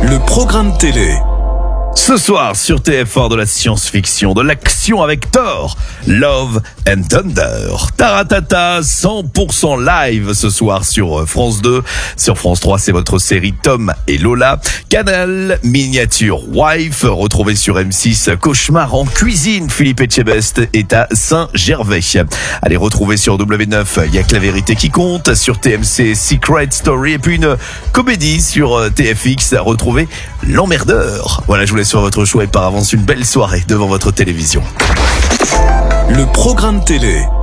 Le programme télé. Ce soir sur TF1 de la science-fiction, de l'action avec Thor, Love and Thunder. Taratata, 100% live ce soir sur France 2. Sur France 3, c'est votre série Tom et Lola. Canal Miniature Wife, retrouvé sur M6, Cauchemar en cuisine. Philippe Etchebest est à Saint-Gervais. Allez, retrouver sur W9, il y a que la vérité qui compte. Sur TMC, Secret Story. Et puis une comédie sur TFX, retrouver L'Emmerdeur. Voilà, je vous laisse sur votre choix et par avance une belle soirée devant votre télévision. Le programme télé.